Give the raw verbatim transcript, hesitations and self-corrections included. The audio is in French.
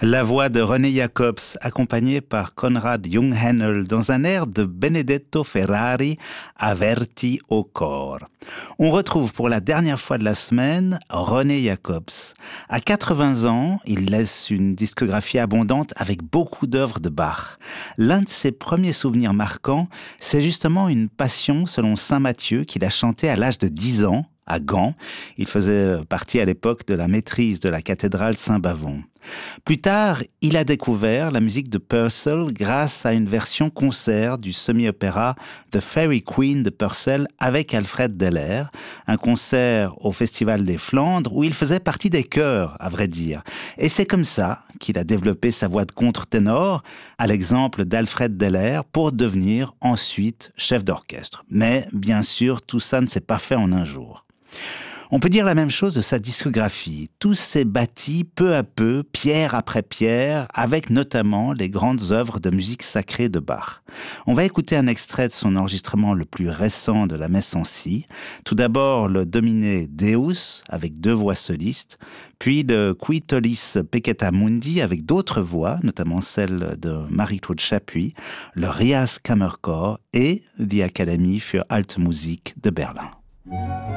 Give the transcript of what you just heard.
La voix de René Jacobs, accompagnée par Konrad Jungheinl dans un air de Benedetto Ferrari, Averti au cor. On retrouve pour la dernière fois de la semaine René Jacobs. À quatre-vingts ans, il laisse une discographie abondante avec beaucoup d'œuvres de Bach. L'un de ses premiers souvenirs marquants, c'est justement une passion selon saint Matthieu qu'il a chantée à l'âge de dix ans, à Gand. Il faisait partie à l'époque de la maîtrise de la cathédrale Saint-Bavon. Plus tard, il a découvert la musique de Purcell grâce à une version concert du semi-opéra The Fairy Queen de Purcell avec Alfred Deller, un concert au Festival des Flandres où il faisait partie des chœurs, à vrai dire. Et c'est comme ça qu'il a développé sa voix de contre-ténor, à l'exemple d'Alfred Deller, pour devenir ensuite chef d'orchestre. Mais bien sûr, tout ça ne s'est pas fait en un jour. On peut dire la même chose de sa discographie. Tout s'est bâti peu à peu, pierre après pierre, avec notamment les grandes œuvres de musique sacrée de Bach. On va écouter un extrait de son enregistrement le plus récent de la Messe en Si. Tout d'abord le Domine Deus, avec deux voix solistes, puis le Qui tollis peccata mundi, avec d'autres voix, notamment celle de Marie-Claude Chapuis, le Rias Kammerchor et The Academy für Alte Musik de Berlin.